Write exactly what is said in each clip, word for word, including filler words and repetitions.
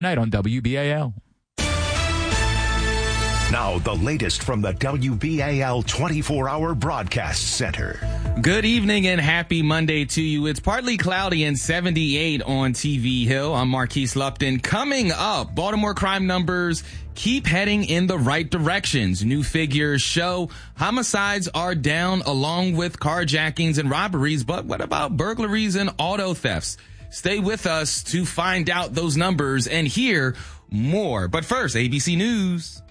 Night on W B A L. Now, the latest from the W B A L twenty-four hour Broadcast Center. Good evening and happy Monday to you. It's partly cloudy and seventy-eight on T V Hill. I'm Marquise Lupton. Coming up, Baltimore crime numbers keep heading in the right directions. New figures show homicides are down along with carjackings and robberies. But what about burglaries and auto thefts? Stay with us to find out those numbers and hear more. But first, A B C News.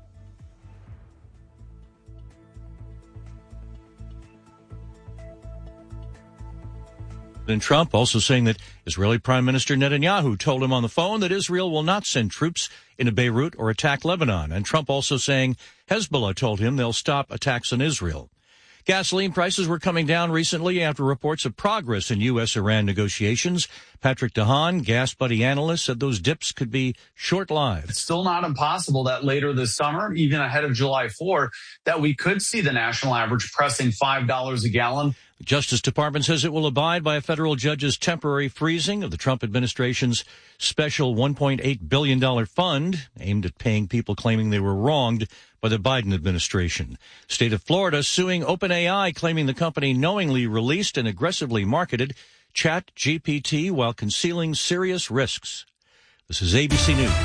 And Trump also saying that Israeli Prime Minister Netanyahu told him on the phone that Israel will not send troops into Beirut or attack Lebanon. And Trump also saying Hezbollah told him they'll stop attacks on Israel. Gasoline prices were coming down recently after reports of progress in U S Iran negotiations. Patrick DeHaan, Gas Buddy analyst, said those dips could be short-lived. It's still not impossible that later this summer, even ahead of July fourth, that we could see the national average pressing five dollars a gallon. The Justice Department says it will abide by a federal judge's temporary freezing of the Trump administration's special one point eight billion dollars fund aimed at paying people claiming they were wronged by the Biden administration. State of Florida suing OpenAI, claiming the company knowingly released and aggressively marketed ChatGPT while concealing serious risks. This is A B C News.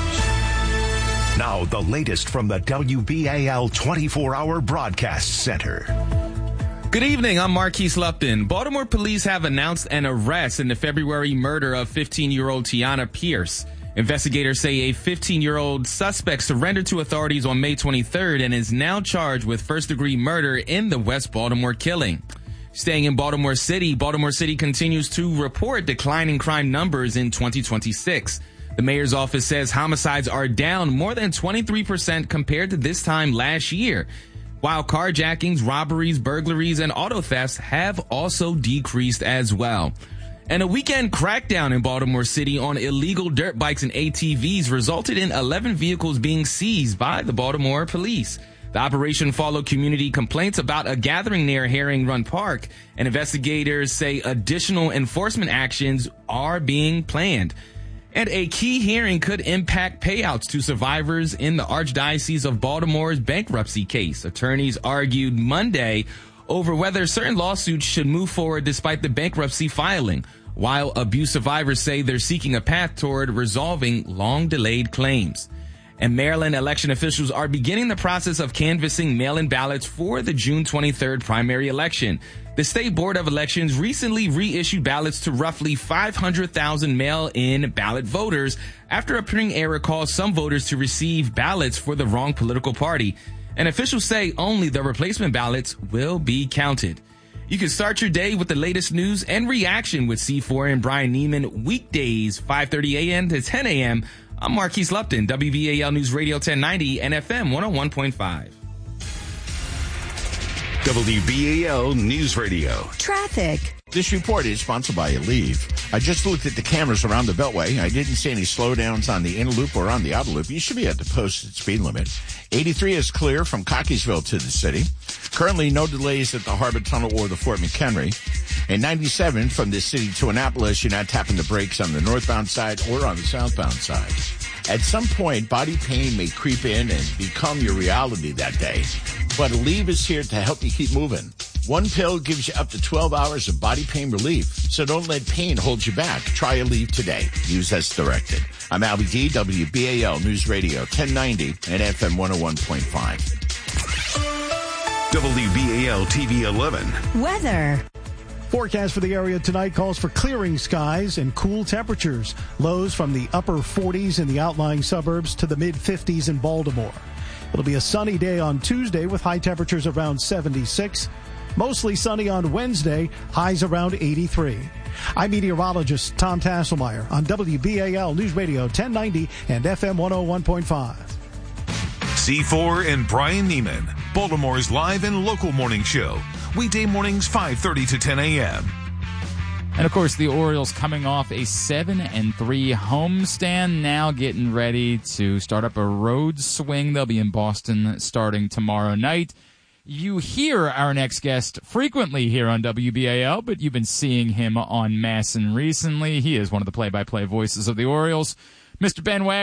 Now, the latest from the W B A L twenty-four hour Broadcast Center. Good evening, I'm Marquise Lupton. Baltimore police have announced an arrest in the February murder of fifteen-year-old Tiana Pierce. Investigators say a fifteen-year-old suspect surrendered to authorities on May twenty-third and is now charged with first-degree murder in the West Baltimore killing. Staying in Baltimore City, Baltimore City continues to report declining crime numbers in twenty twenty-six. The mayor's office says homicides are down more than twenty-three percent compared to this time last year, while carjackings, robberies, burglaries, and auto thefts have also decreased as well. And a weekend crackdown in Baltimore City on illegal dirt bikes and A T Vs resulted in eleven vehicles being seized by the Baltimore police. The operation followed community complaints about a gathering near Herring Run Park, and investigators say additional enforcement actions are being planned. And a key hearing could impact payouts to survivors in the Archdiocese of Baltimore's bankruptcy case. Attorneys argued Monday over whether certain lawsuits should move forward despite the bankruptcy filing, while abuse survivors say they're seeking a path toward resolving long-delayed claims. And Maryland election officials are beginning the process of canvassing mail-in ballots for the June twenty-third primary election. The State Board of Elections recently reissued ballots to roughly five hundred thousand mail-in ballot voters after a printing error caused some voters to receive ballots for the wrong political party. And officials say only the replacement ballots will be counted. You can start your day with the latest news and reaction with C four and Brian Neiman weekdays, five thirty a.m. to ten a.m. I'm Marquise Lupton, W B A L News Radio ten ninety and F M one oh one point five. W B A L News Radio. Traffic. This report is sponsored by Aleve. I just looked at the cameras around the Beltway. I didn't see any slowdowns on the inner loop or on the outer loop. You should be at the posted speed limit. eighty-three is clear from Cockeysville to the city. Currently, no delays at the Harbor Tunnel or the Fort McHenry. And ninety-seven from the city to Annapolis, you're not tapping the brakes on the northbound side or on the southbound side. At some point, body pain may creep in and become your reality that day. But Aleve is here to help you keep moving. One pill gives you up to twelve hours of body pain relief, so don't let pain hold you back. Try Aleve today. Use as directed. I'm Albie D, W B A L News Radio ten ninety and F M one oh one point five. W B A L T V eleven. Weather. Forecast for the area tonight calls for clearing skies and cool temperatures. Lows from the upper forties in the outlying suburbs to the mid fifties in Baltimore. It'll be a sunny day on Tuesday with high temperatures around seventy-six. Mostly sunny on Wednesday, highs around eighty-three. I'm meteorologist Tom Tasselmeyer on W B A L News Radio ten ninety and F M one oh one point five. C four and Brian Neiman, Baltimore's live and local morning show. Weekday mornings five thirty to ten a.m. And, of course, the Orioles coming off a seven and three homestand, now getting ready to start up a road swing. They'll be in Boston starting tomorrow night. You hear our next guest frequently here on W B A L, but you've been seeing him on Masson recently. He is one of the play-by-play voices of the Orioles. Mister Ben Wagner.